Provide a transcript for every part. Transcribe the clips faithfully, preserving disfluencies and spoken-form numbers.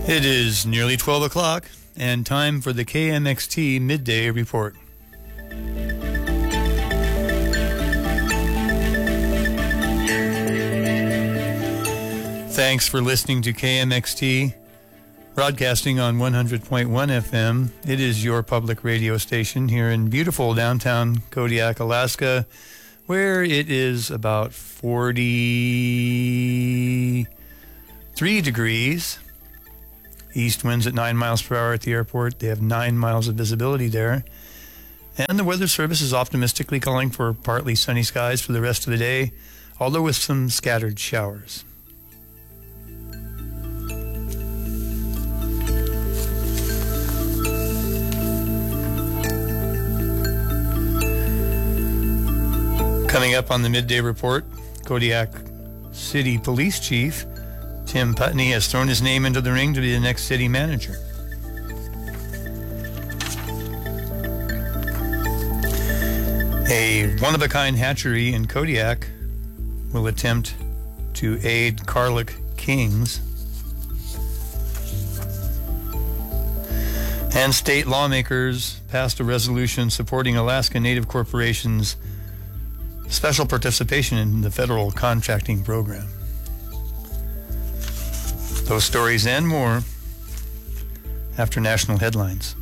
It is nearly twelve o'clock and time for the K M X T Midday Report. Thanks for listening to K M X T, broadcasting on one hundred point one F M. It is your public radio station here in beautiful downtown Kodiak, Alaska, where it is about forty-three degrees. East winds at nine miles per hour at the airport. They have nine miles of visibility there. And the Weather Service is optimistically calling for partly sunny skies for the rest of the day, although with some scattered showers. Coming up on the Midday Report, Kodiak City Police Chief Tim Putney has thrown his name into the ring to be the next city manager. A one-of-a-kind hatchery in Kodiak will attempt to aid Karluk Kings. And state lawmakers passed a resolution supporting Alaska Native corporations' special participation in the federal contracting program. Those stories and more after national headlines.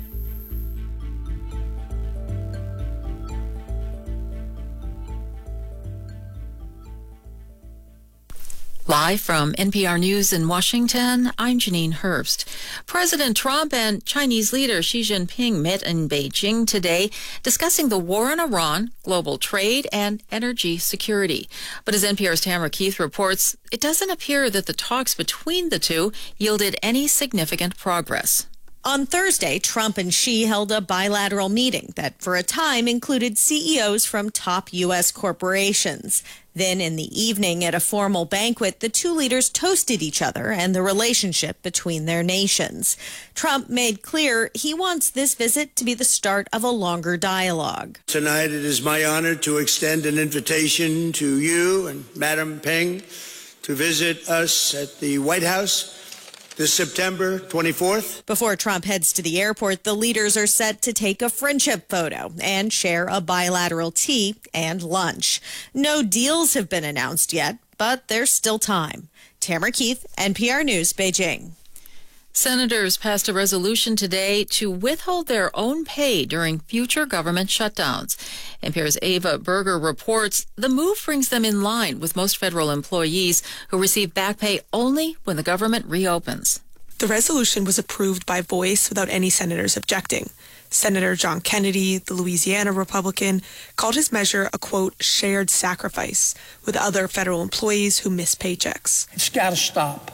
Live from N P R News in Washington, I'm Janine Herbst. President Trump and Chinese leader Xi Jinping met in Beijing today, discussing the war in Iran, global trade, and energy security. But as N P R's Tamara Keith reports, it doesn't appear that the talks between the two yielded any significant progress. On Thursday, Trump and Xi held a bilateral meeting that, for a time, included C E Os from top U S corporations. Then in the evening, at a formal banquet, the two leaders toasted each other and the relationship between their nations. Trump made clear he wants this visit to be the start of a longer dialogue. Tonight, it is my honor to extend an invitation to you and Madam Peng to visit us at the White House this September twenty-fourth. Before Trump heads to the airport, the leaders are set to take a friendship photo and share a bilateral tea and lunch. No deals have been announced yet, but there's still time. Tamara Keith, N P R News, Beijing. Senators passed a resolution today to withhold their own pay during future government shutdowns. N P R's Ava Berger reports the move brings them in line with most federal employees who receive back pay only when the government reopens. The resolution was approved by voice without any senators objecting. Senator John Kennedy, the Louisiana Republican, called his measure a, quote, shared sacrifice with other federal employees who miss paychecks. It's got to stop.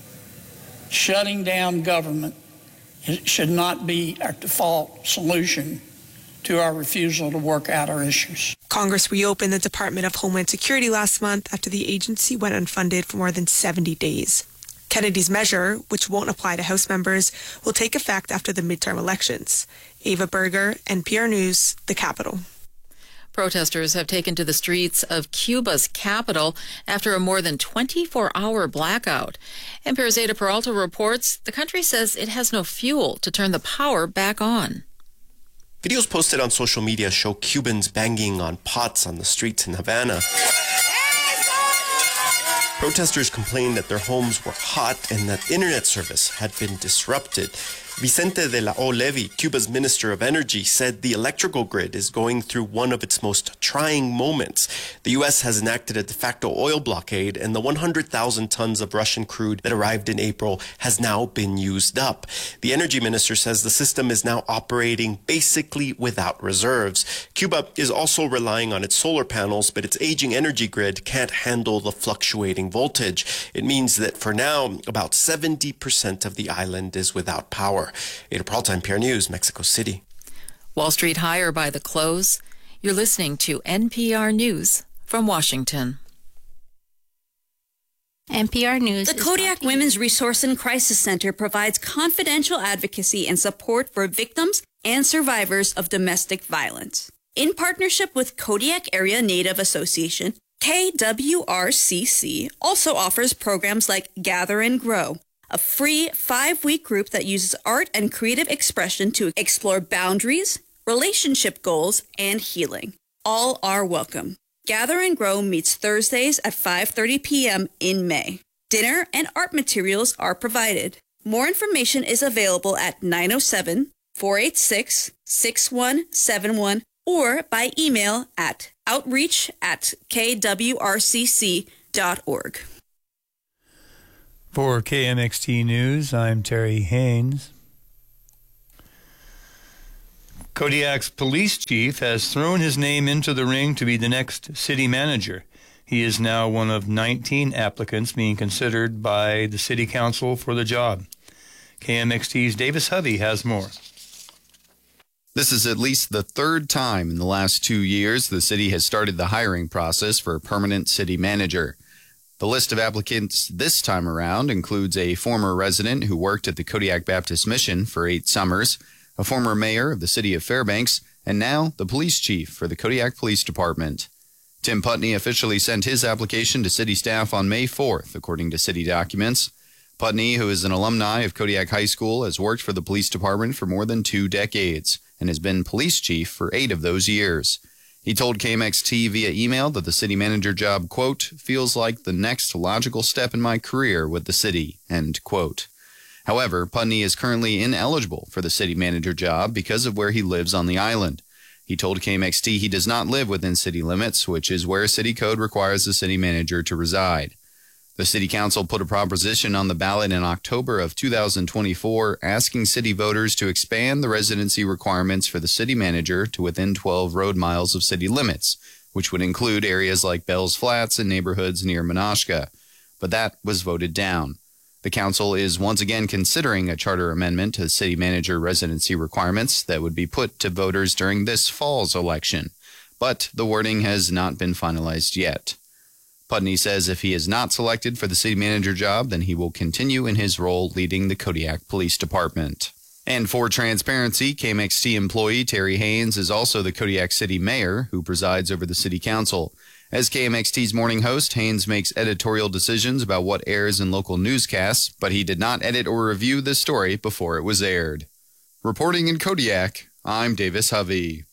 Shutting down government should not be our default solution to our refusal to work out our issues. Congress reopened the Department of Homeland Security last month after the agency went unfunded for more than seventy days. Kennedy's measure, which won't apply to House members, will take effect after the midterm elections. Ava Berger, N P R News, the Capitol. Protesters have taken to the streets of Cuba's capital after a more than twenty-four hour blackout. N P R's Ada Peralta reports the country says it has no fuel to turn the power back on. Videos posted on social media show Cubans banging on pots on the streets in Havana. Protesters complained that their homes were hot and that internet service had been disrupted. Vicente de la O. Levy, Cuba's Minister of Energy, said the electrical grid is going through one of its most trying moments. The U S has enacted a de facto oil blockade, and the one hundred thousand tons of Russian crude that arrived in April has now been used up. The energy minister says the system is now operating basically without reserves. Cuba is also relying on its solar panels, but its aging energy grid can't handle the fluctuating voltage. It means that for now, about seventy percent of the island is without power. Ada Peralta, N P R News, Mexico City. Wall Street higher by the close. You're listening to N P R News from Washington. N P R News. The Kodiak Women's Resource and Crisis Center provides confidential advocacy and support for victims and survivors of domestic violence. In partnership with Kodiak Area Native Association, K W R C C also offers programs like Gather and Grow, a free five-week group that uses art and creative expression to explore boundaries, relationship goals, and healing. All are welcome. Gather and Grow meets Thursdays at five thirty p.m. in May. Dinner and art materials are provided. More information is available at nine oh seven, four eight six, six one seven one or by email at outreach at k w r c c dot org. For K M X T News, I'm Terry Haynes. Kodiak's police chief has thrown his name into the ring to be the next city manager. He is now one of nineteen applicants being considered by the city council for the job. K M X T's Davis Hovey has more. This is at least the third time in the last two years the city has started the hiring process for a permanent city manager. The list of applicants this time around includes a former resident who worked at the Kodiak Baptist Mission for eight summers, a former mayor of the city of Fairbanks, and now the police chief for the Kodiak Police Department. Tim Putney officially sent his application to city staff on May fourth, according to city documents. Putney, who is an alumni of Kodiak High School, has worked for the police department for more than two decades and has been police chief for eight of those years. He told K M X T via email that the city manager job, quote, feels like the next logical step in my career with the city, end quote. However, Putney is currently ineligible for the city manager job because of where he lives on the island. He told K M X T he does not live within city limits, which is where city code requires the city manager to reside. The city council put a proposition on the ballot in October of two thousand twenty-four asking city voters to expand the residency requirements for the city manager to within twelve road miles of city limits, which would include areas like Bell's Flats and neighborhoods near Menasha. But that was voted down. The council is once again considering a charter amendment to city manager residency requirements that would be put to voters during this fall's election, but the wording has not been finalized yet. Putney says if he is not selected for the city manager job, then he will continue in his role leading the Kodiak Police Department. And for transparency, K M X T employee Terry Haynes is also the Kodiak City Mayor, who presides over the city council. As K M X T's morning host, Haynes makes editorial decisions about what airs in local newscasts, but he did not edit or review this story before it was aired. Reporting in Kodiak, I'm Davis Hovey.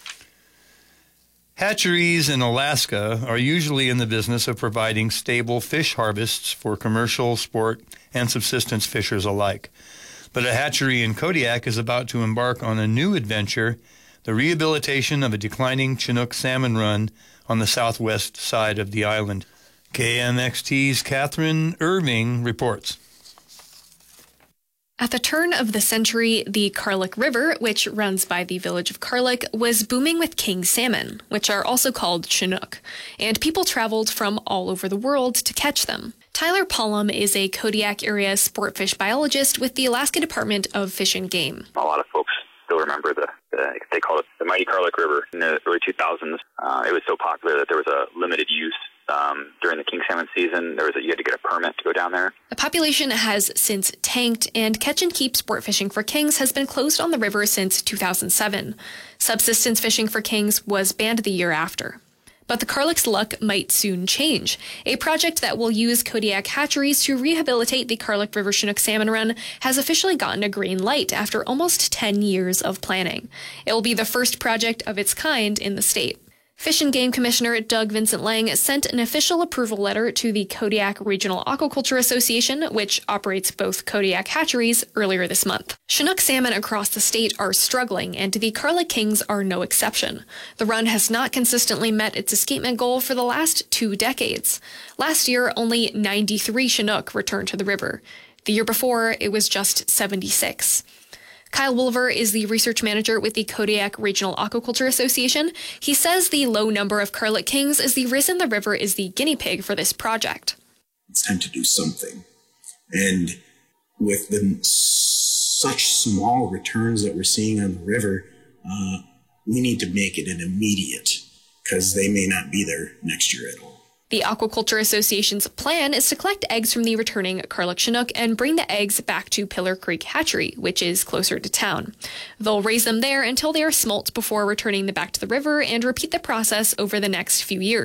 Hatcheries in Alaska are usually in the business of providing stable fish harvests for commercial, sport, and subsistence fishers alike. But a hatchery in Kodiak is about to embark on a new adventure, the rehabilitation of a declining Chinook salmon run on the southwest side of the island. K M X T's Catherine Irving reports. At the turn of the century, the Karluk River, which runs by the village of Karluk, was booming with king salmon, which are also called Chinook, and people traveled from all over the world to catch them. Tyler Pollum is a Kodiak area sport fish biologist with the Alaska Department of Fish and Game. A lot of folks still remember the, the they call it the mighty Karluk River in the early two thousands. Uh, it was so popular that there was a limited use um, during the king salmon season. There was a, you had to get a permit to go down there. The population has since tanked, and catch and keep sport fishing for kings has been closed on the river since two thousand seven. Subsistence fishing for kings was banned the year after. But the Karluk's luck might soon change. A project that will use Kodiak hatcheries to rehabilitate the Karluk River Chinook salmon run has officially gotten a green light after almost ten years of planning. It will be the first project of its kind in the state. Fish and Game Commissioner Doug Vincent Lang sent an official approval letter to the Kodiak Regional Aquaculture Association, which operates both Kodiak hatcheries, earlier this month. Chinook salmon across the state are struggling, and the Karluk Kings are no exception. The run has not consistently met its escapement goal for the last two decades. Last year, only ninety-three Chinook returned to the river. The year before, it was just seventy-six. Kyle Wolver is the research manager with the Kodiak Regional Aquaculture Association. He says the low number of Karluk Kings is the reason the river is the guinea pig for this project. It's time to do something. And with the such small returns that we're seeing on the river, uh, we need to make it an immediate, because they may not be there next year at all. The Aquaculture Association's plan is to collect eggs from the returning Karluk Chinook and bring the eggs back to Pillar Creek Hatchery, which is closer to town. They'll raise them there until they are smolt before returning them back to the river and repeat the process over the next few years.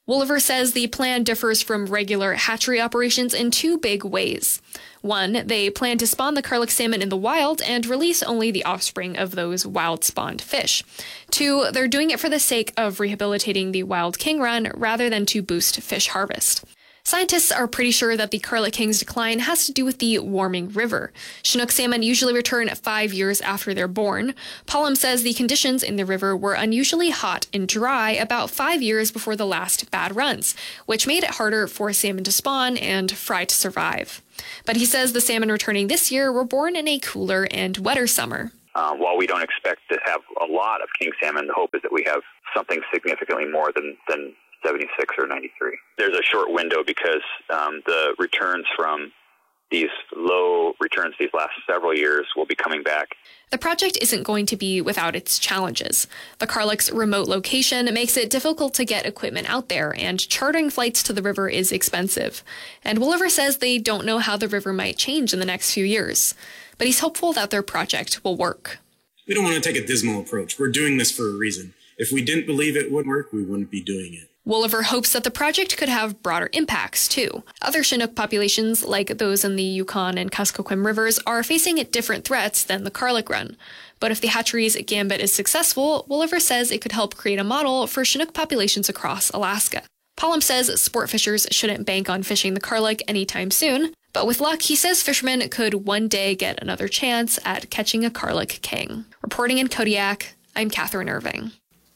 Wooliver says the plan differs from regular hatchery operations in two big ways. One, they plan to spawn the Karluk salmon in the wild and release only the offspring of those wild-spawned fish. Two, they're doing it for the sake of rehabilitating the wild king run rather than to boost fish harvest. Scientists are pretty sure that the Karluk king's decline has to do with the warming river. Chinook salmon usually return five years after they're born. Pollum says the conditions in the river were unusually hot and dry about five years before the last bad runs, which made it harder for salmon to spawn and fry to survive. But he says the salmon returning this year were born in a cooler and wetter summer. Uh, while we don't expect to have a lot of king salmon, the hope is that we have something significantly more than, than seventy-six or ninety-three. There's a short window because um, the returns from these low returns these last several years will be coming back. The project isn't going to be without its challenges. The Karluk's remote location makes it difficult to get equipment out there, and chartering flights to the river is expensive. And Wooliver says they don't know how the river might change in the next few years, but he's hopeful that their project will work. We don't want to take a dismal approach. We're doing this for a reason. If we didn't believe it would work, we wouldn't be doing it. Wooliver hopes that the project could have broader impacts, too. Other Chinook populations, like those in the Yukon and Kuskokwim rivers, are facing different threats than the Karluk run. But if the hatchery's gambit is successful, Wooliver says it could help create a model for Chinook populations across Alaska. Pollum says sport fishers shouldn't bank on fishing the Karluk anytime soon, but with luck, he says fishermen could one day get another chance at catching a Karluk king. Reporting in Kodiak, I'm Catherine Irving.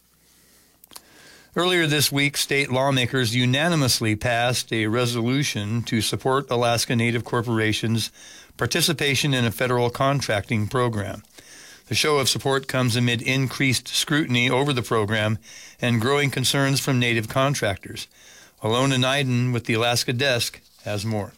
Earlier this week, state lawmakers unanimously passed a resolution to support Alaska Native corporations' participation in a federal contracting program. The show of support comes amid increased scrutiny over the program and growing concerns from Native contractors. Alona Naiden with the Alaska Desk has more.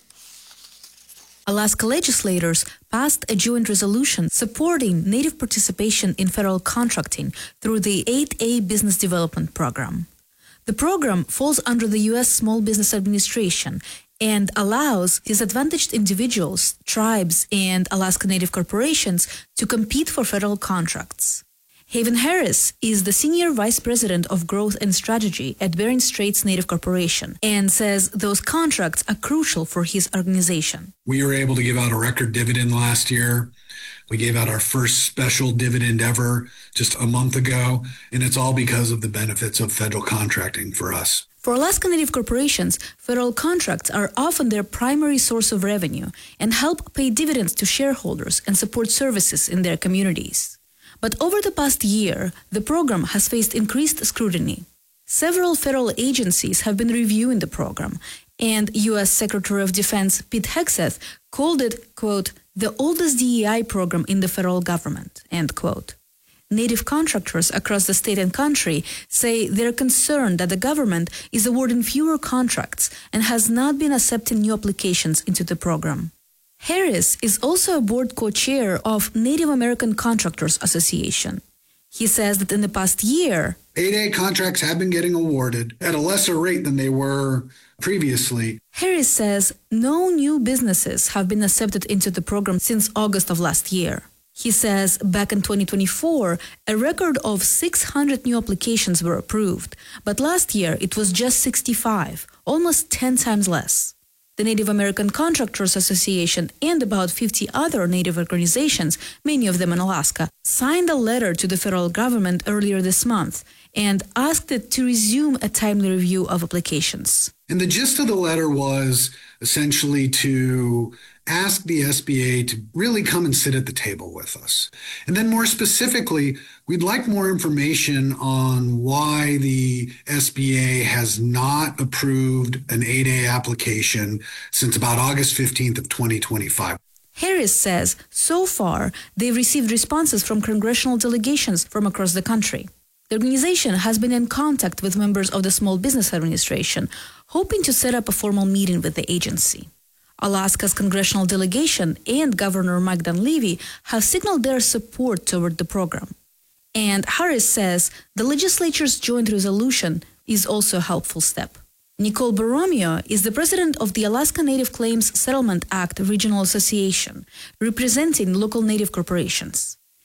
Alaska legislators passed a joint resolution supporting Native participation in federal contracting through the eight A Business Development Program. The program falls under the U S Small Business Administration and allows disadvantaged individuals, tribes, and Alaska Native corporations to compete for federal contracts. Haven Harris is the Senior Vice President of Growth and Strategy at Bering Straits Native Corporation and says those contracts are crucial for his organization. We were able to give out a record dividend last year. We gave out our first special dividend ever just a month ago, and it's all because of the benefits of federal contracting for us. For Alaska Native corporations, federal contracts are often their primary source of revenue and help pay dividends to shareholders and support services in their communities. But over the past year, the program has faced increased scrutiny. Several federal agencies have been reviewing the program, and U S Secretary of Defense Pete Hegseth called it, quote, the oldest D E I program in the federal government, end quote. Native contractors across the state and country say they're concerned that the government is awarding fewer contracts and has not been accepting new applications into the program. Harris is also a board co-chair of Native American Contractors Association. He says that in the past year, eight A contracts have been getting awarded at a lesser rate than they were previously. Harris says no new businesses have been accepted into the program since August of last year. He says back in twenty twenty-four, a record of six hundred new applications were approved, but last year it was just sixty-five, almost ten times less. The Native American Contractors Association and about fifty other Native organizations, many of them in Alaska, signed a letter to the federal government earlier this month and asked it to resume a timely review of applications. And the gist of the letter was essentially to ask the S B A to really come and sit at the table with us. And then more specifically, we'd like more information on why the S B A has not approved an eight A application since about August fifteenth of twenty twenty-five. Harris says so far they've received responses from congressional delegations from across the country. The organization has been in contact with members of the Small Business Administration, hoping to set up a formal meeting with the agency. Alaska's congressional delegation and Governor Mike Dunleavy have signaled their support toward the program. And Harris says the legislature's joint resolution is also a helpful step. Nicole Borromeo is the president of the Alaska Native Claims Settlement Act Regional Association, representing local Native corporations.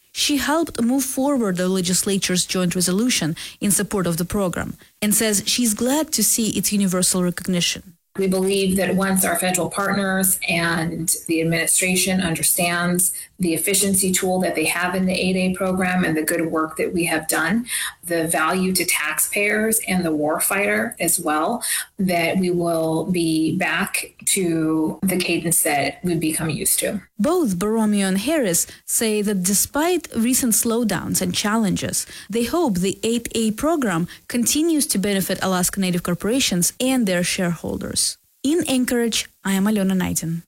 She helped move forward the legislature's joint resolution in support of the program and says she's glad to see its universal recognition. We believe that once our federal partners and the administration understands the efficiency tool that they have in the eight A program and the good work that we have done, the value to taxpayers and the warfighter as well, that we will be back to the cadence that we've become used to. Both Borromeo and Harris say that despite recent slowdowns and challenges, they hope the eight A program continues to benefit Alaska Native corporations and their shareholders. In Anchorage, I am Alona Knighton.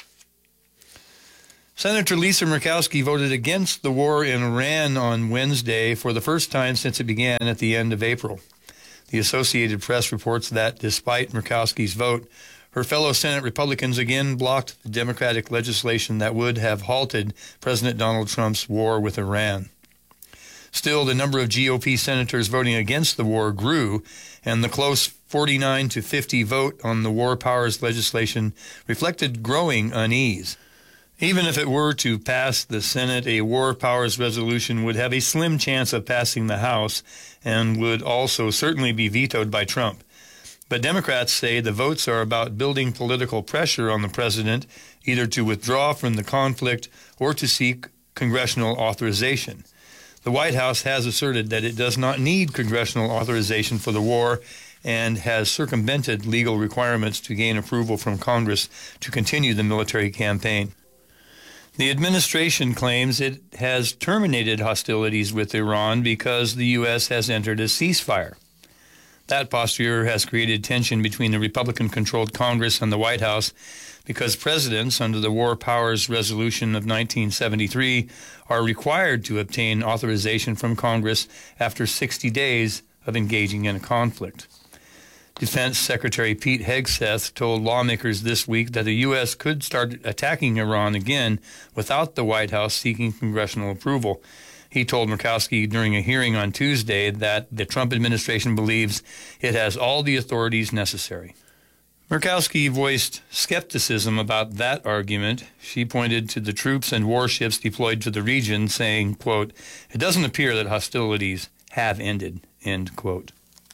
Senator Lisa Murkowski voted against the war in Iran on Wednesday for the first time since it began at the end of April. The Associated Press reports that despite Murkowski's vote, her fellow Senate Republicans again blocked the Democratic legislation that would have halted President Donald Trump's war with Iran. Still, the number of G O P senators voting against the war grew, and the close forty-nine to fifty vote on the war powers legislation reflected growing unease. Even if it were to pass the Senate, a war powers resolution would have a slim chance of passing the House and would also certainly be vetoed by Trump. But Democrats say the votes are about building political pressure on the president, either to withdraw from the conflict or to seek congressional authorization. The White House has asserted that it does not need congressional authorization for the war and has circumvented legal requirements to gain approval from Congress to continue the military campaign. The administration claims it has terminated hostilities with Iran because the U S has entered a ceasefire. That posture has created tension between the Republican-controlled Congress and the White House because presidents, under the War Powers Resolution of nineteen seventy-three, are required to obtain authorization from Congress after sixty days of engaging in a conflict. Defense Secretary Pete Hegseth told lawmakers this week that the U S could start attacking Iran again without the White House seeking congressional approval. He told Murkowski during a hearing on Tuesday that the Trump administration believes it has all the authorities necessary. Murkowski voiced skepticism about that argument. She pointed to the troops and warships deployed to the region, saying, quote, "It doesn't appear that hostilities have ended," end quote.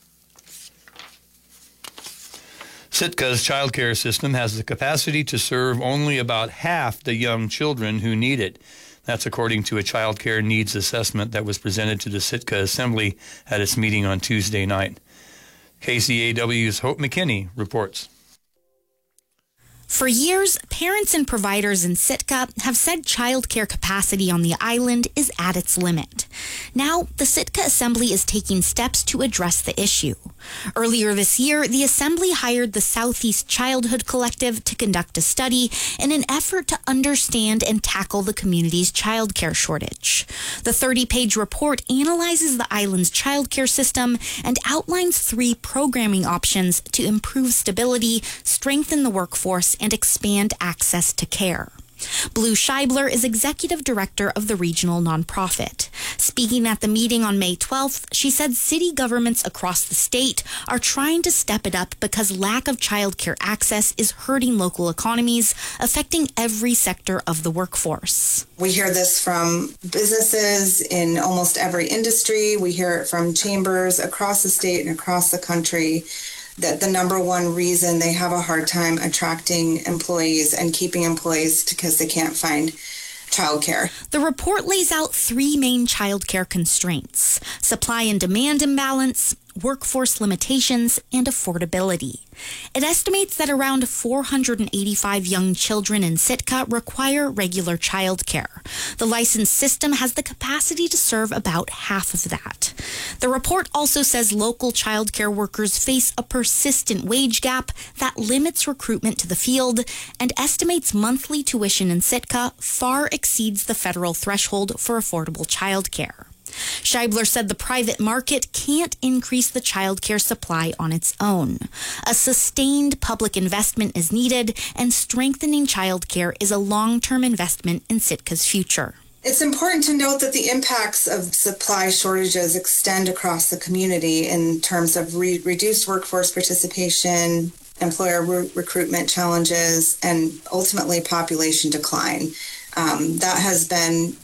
Sitka's child care system has the capacity to serve only about half the young children who need it. That's according to a child care needs assessment that was presented to the Sitka Assembly at its meeting on Tuesday night. K C A W's Hope McKinney reports. For years, parents and providers in Sitka have said child care capacity on the island is at its limit. Now, the Sitka Assembly is taking steps to address the issue. Earlier this year, the Assembly hired the Southeast Childhood Collective to conduct a study in an effort to understand and tackle the community's child care shortage. The thirty-page report analyzes the island's child care system and outlines three programming options to improve stability, strengthen the workforce, and expand access to care. Blue Scheibler is executive director of the regional nonprofit. Speaking at the meeting on May twelfth, she said city governments across the state are trying to step it up because lack of childcare access is hurting local economies, affecting every sector of the workforce. We hear this from businesses in almost every industry. We hear it from chambers across the state and across the country, that the number one reason they have a hard time attracting employees and keeping employees because they can't find childcare. The report lays out three main childcare constraints: supply and demand imbalance, workforce limitations, and affordability. It estimates that around four hundred eighty-five young children in Sitka require regular childcare. The licensed system has the capacity to serve about half of that. The report also says local childcare workers face a persistent wage gap that limits recruitment to the field and estimates monthly tuition in Sitka far exceeds the federal threshold for affordable childcare. Scheibler said the private market can't increase the childcare supply on its own. A sustained public investment is needed, and strengthening childcare is a long-term investment in Sitka's future. It's important to note that the impacts of supply shortages extend across the community in terms of re- reduced workforce participation, employer re- recruitment challenges, and ultimately population decline. Um, that has been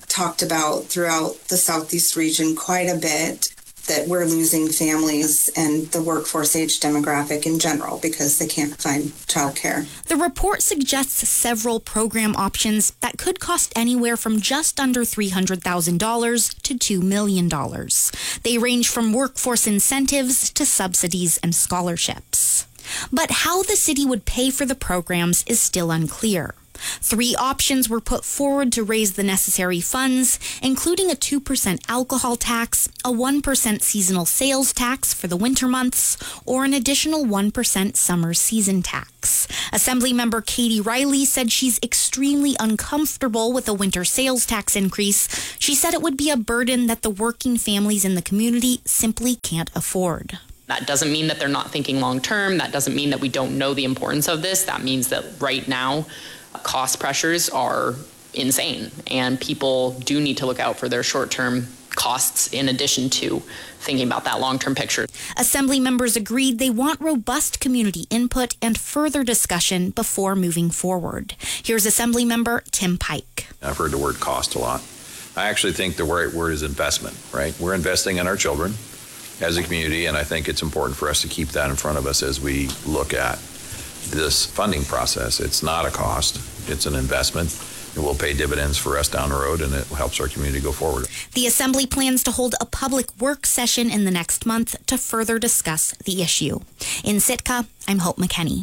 talked about throughout the Southeast region quite a bit, that we're losing families and the workforce age demographic in general because they can't find childcare. The report suggests several program options that could cost anywhere from just under three hundred thousand dollars to two million dollars. They range from workforce incentives to subsidies and scholarships. But how the city would pay for the programs is still unclear. Three options were put forward to raise the necessary funds, including a two percent alcohol tax, a one percent seasonal sales tax for the winter months, or an additional one percent summer season tax. Assemblymember Katie Riley said she's extremely uncomfortable with a winter sales tax increase. She said it would be a burden that the working families in the community simply can't afford. That doesn't mean that they're not thinking long term. That doesn't mean that we don't know the importance of this. That means that right now, cost pressures are insane, and people do need to look out for their short-term costs in addition to thinking about that long-term picture. Assembly members agreed they want robust community input and further discussion before moving forward. Here's Assembly member Tim Pike. I've heard the word cost a lot. I actually think the right word is investment, right? We're investing in our children as a community, and I think it's important for us to keep that in front of us as we look at this funding process. It's not a cost, it's an investment. It will pay dividends for us down the road, and it helps our community go forward. The Assembly plans to hold a public work session in the next month to further discuss the issue. In Sitka, I'm Hope McKenney.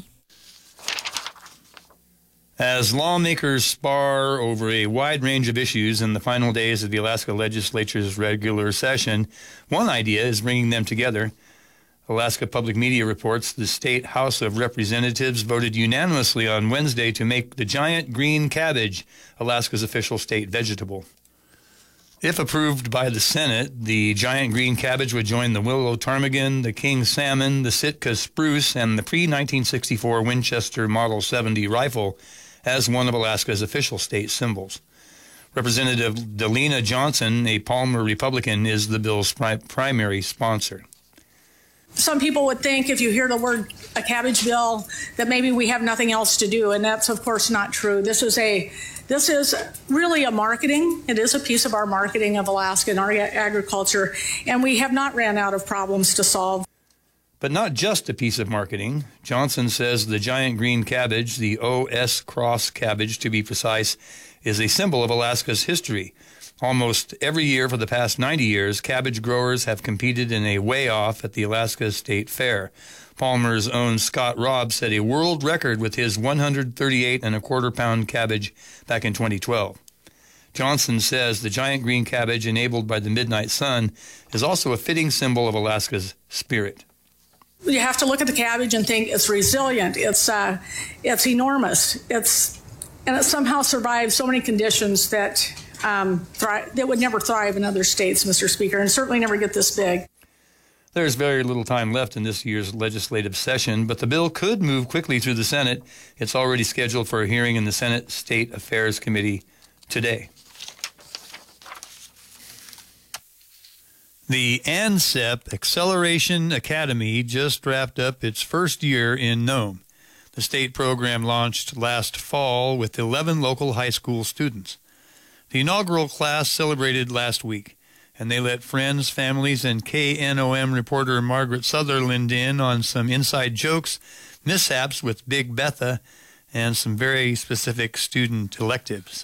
As lawmakers spar over a wide range of issues in the final days of the Alaska Legislature's regular session, one idea is bringing them together. Alaska Public Media reports the State House of Representatives voted unanimously on Wednesday to make the giant green cabbage Alaska's official state vegetable. If approved by the Senate, the giant green cabbage would join the willow ptarmigan, the king salmon, the Sitka spruce, and the pre nineteen sixty-four Winchester Model seventy rifle as one of Alaska's official state symbols. Representative Delina Johnson, a Palmer Republican, is the bill's pri- primary sponsor. Some people would think if you hear the word a cabbage bill that maybe we have nothing else to do, and that's of course not true. This is a this is really a marketing. It is a piece of our marketing of Alaska and our agriculture, and we have not ran out of problems to solve. But not just a piece of marketing. Johnson says the giant green cabbage, the O S cross cabbage to be precise, is a symbol of Alaska's history. Almost every year for the past ninety years, cabbage growers have competed in a weigh-off at the Alaska State Fair. Palmer's own Scott Robb set a world record with his one hundred thirty-eight and a quarter pound cabbage back in twenty twelve. Johnson says the giant green cabbage enabled by the midnight sun is also a fitting symbol of Alaska's spirit. You have to look at the cabbage and think it's resilient. It's uh, it's enormous. It's and it somehow survives so many conditions that um, thrive, that would never thrive in other states, Mister Speaker, and certainly never get this big. There's very little time left in this year's legislative session, but the bill could move quickly through the Senate. It's already scheduled for a hearing in the Senate State Affairs Committee today. The ANSEP Acceleration Academy just wrapped up its first year in Nome. The state program launched last fall with eleven local high school students. The inaugural class celebrated last week, and they let friends, families, and K N O M reporter Margaret Sutherland in on some inside jokes, mishaps with Big Betha, and some very specific student electives.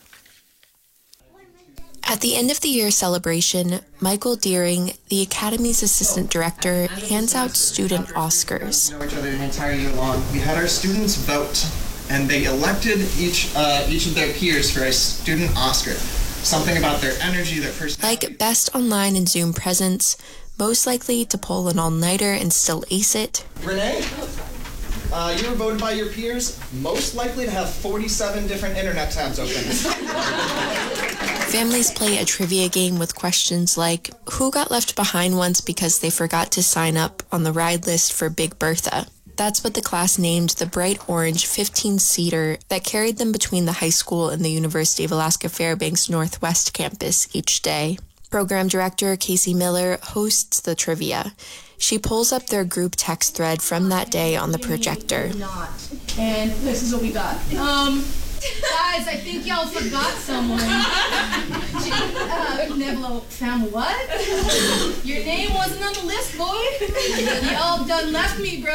At the end of the year celebration, Michael Deering, the Academy's assistant director, hands out student Oscars. We know each other the entire year long. We had our students vote, and they elected each uh, each of their peers for a student Oscar. Something about their energy, their personality. Like best online and Zoom presence, most likely to pull an all-nighter and still ace it. Renee, uh, you were voted by your peers, most likely to have forty-seven different internet tabs open. Families play a trivia game with questions like, who got left behind once because they forgot to sign up on the ride list for Big Bertha? That's what the class named the bright orange fifteen-seater that carried them between the high school and the University of Alaska Fairbanks Northwest campus each day. Program director Casey Miller hosts the trivia. She pulls up their group text thread from that day on the projector. And this is what we got. Um, Guys, I think y'all forgot someone. uh, Nevlo, Sam, what? Your name wasn't on the list, boy. Y'all done left me, bro.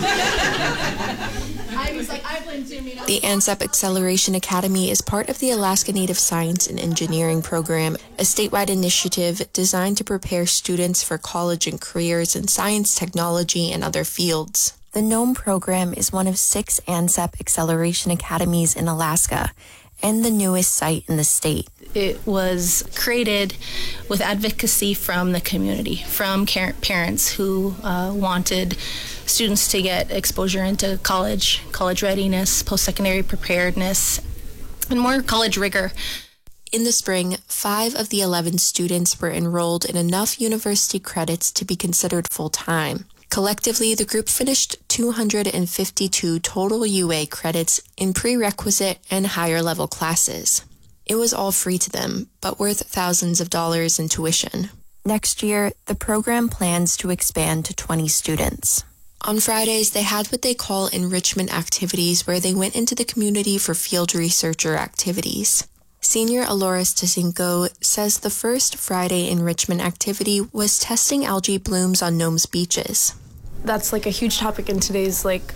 I was like, I blame Jimmy. The ANZEP Acceleration Academy is part of the Alaska Native Science and Engineering Program, a statewide initiative designed to prepare students for college and careers in science, technology, and other fields. The NOME program is one of six ANZEP Acceleration Academies in Alaska and the newest site in the state. It was created with advocacy from the community, from parents who uh, wanted students to get exposure into college, college readiness, post-secondary preparedness, and more college rigor. In the spring, five of the eleven students were enrolled in enough university credits to be considered full-time. Collectively, the group finished two hundred fifty-two total U A credits in prerequisite and higher-level classes. It was all free to them, but worth thousands of dollars in tuition. Next year, the program plans to expand to twenty students. On Fridays, they had what they call enrichment activities, where they went into the community for field research or activities. Senior Aloris Tazinko says the first Friday enrichment activity was testing algae blooms on Nome's beaches. That's like a huge topic in today's like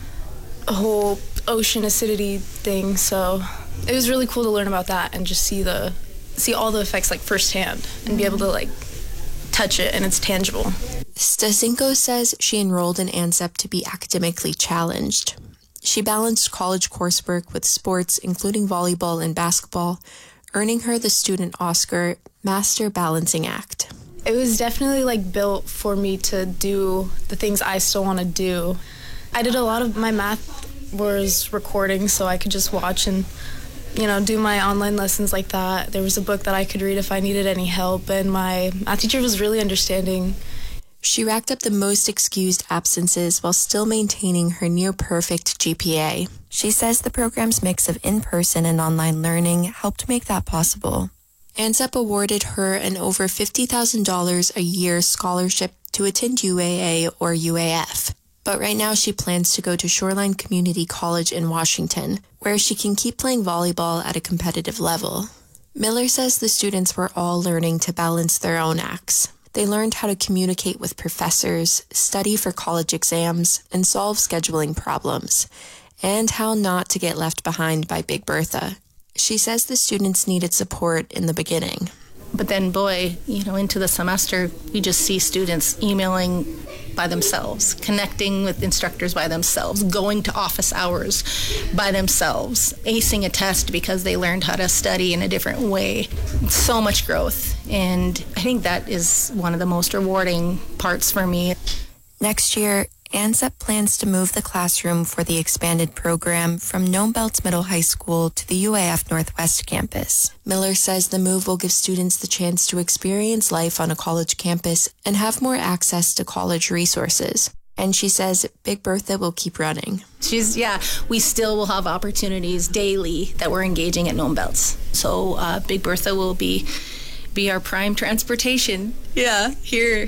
whole ocean acidity thing, so it was really cool to learn about that and just see the see all the effects like firsthand and be able to like touch it and it's tangible. Stasinko says she enrolled in ANZEP to be academically challenged. She balanced college coursework with sports, including volleyball and basketball, earning her the Student Oscar Master Balancing Act. It was definitely like built for me to do the things I still want to do. I did a lot of my math was recording, so I could just watch and, you know, do my online lessons like that. There was a book that I could read if I needed any help, and my math teacher was really understanding. She racked up the most excused absences while still maintaining her near-perfect G P A. She says the program's mix of in-person and online learning helped make that possible. ANZEP awarded her an over fifty thousand dollars a year scholarship to attend U A A or U A F. But right now she plans to go to Shoreline Community College in Washington, where she can keep playing volleyball at a competitive level. Miller says the students were all learning to balance their own acts. They learned how to communicate with professors, study for college exams, and solve scheduling problems, and how not to get left behind by Big Bertha. She says the students needed support in the beginning. But then, boy, you know, into the semester, we just see students emailing by themselves, connecting with instructors by themselves, going to office hours by themselves, acing a test because they learned how to study in a different way. So much growth. And I think that is one of the most rewarding parts for me. Next year, ANZEP plans to move the classroom for the expanded program from Nome Belts Middle High School to the U A F Northwest campus. Miller says the move will give students the chance to experience life on a college campus and have more access to college resources. And she says Big Bertha will keep running. She's, yeah, we still will have opportunities daily that we're engaging at Nome Belts. So uh, Big Bertha will be be our prime transportation. Yeah, here,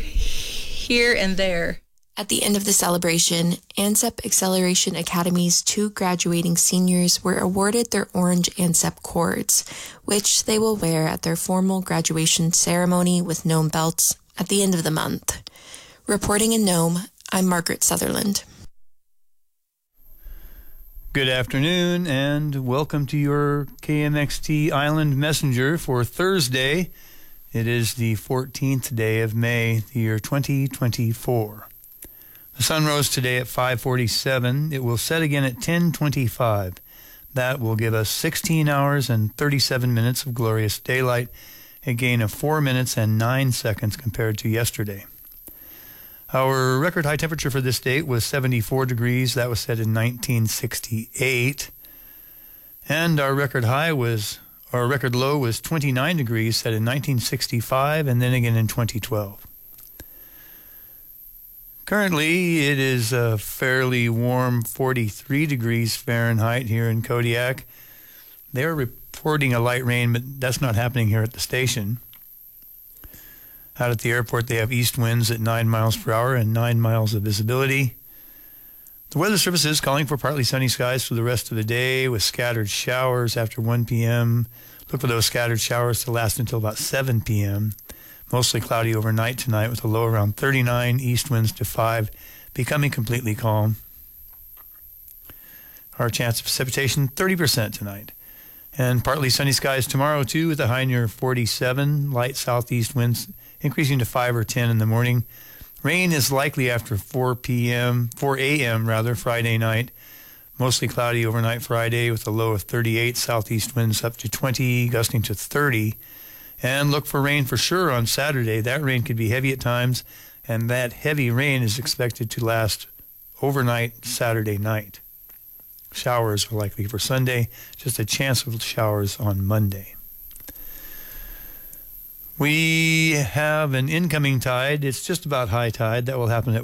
here and there. At the end of the celebration, ANZEP Acceleration Academy's two graduating seniors were awarded their orange ANZEP cords, which they will wear at their formal graduation ceremony with Nome Belts at the end of the month. Reporting in Nome, I'm Margaret Sutherland. Good afternoon and welcome to your K M X T Island Messenger for Thursday. It is the fourteenth day of May, the year twenty twenty-four. The sun rose today at five forty-seven. It will set again at ten twenty-five. That will give us sixteen hours and thirty-seven minutes of glorious daylight, a gain of four minutes and nine seconds compared to yesterday. Our record high temperature for this date was seventy-four degrees. That was set in nineteen sixty-eight. And our record high was, our record low was twenty-nine degrees, set in nineteen sixty-five, and then again in twenty twelve. Currently, it is a fairly warm forty-three degrees Fahrenheit here in Kodiak. They're reporting a light rain, but that's not happening here at the station. Out at the airport, they have east winds at nine miles per hour and nine miles of visibility. The Weather Service is calling for partly sunny skies for the rest of the day with scattered showers after one p.m. Look for those scattered showers to last until about seven p.m. Mostly cloudy overnight tonight with a low around thirty-nine, east winds to five, becoming completely calm. Our chance of precipitation, thirty percent tonight. And partly sunny skies tomorrow, too, with a high near forty-seven, light southeast winds increasing to five or ten in the morning. Rain is likely after four p.m., four a.m. rather, Friday night. Mostly cloudy overnight Friday with a low of thirty-eight, southeast winds up to twenty, gusting to thirty. And look for rain for sure on Saturday. That rain could be heavy at times, and that heavy rain is expected to last overnight Saturday night. Showers are likely for Sunday, just a chance of showers on Monday. We have an incoming tide. It's just about high tide. That will happen at